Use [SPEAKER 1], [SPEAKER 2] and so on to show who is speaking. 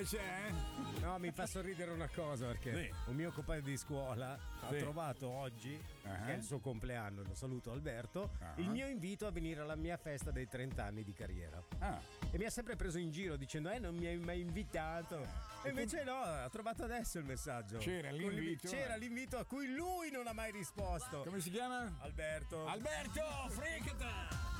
[SPEAKER 1] c'è?
[SPEAKER 2] No, mi fa sorridere una cosa perché un mio compagno di scuola ha trovato oggi, che è il suo compleanno, lo saluto Alberto, il mio invito a venire alla mia festa dei 30 anni di carriera. E mi ha sempre preso in giro dicendo non mi hai mai invitato. E invece no, ha trovato adesso il messaggio.
[SPEAKER 1] C'era l'invito.
[SPEAKER 2] C'era l'invito a cui lui non ha mai risposto.
[SPEAKER 1] Come si chiama?
[SPEAKER 2] Alberto.
[SPEAKER 1] Alberto, fricata!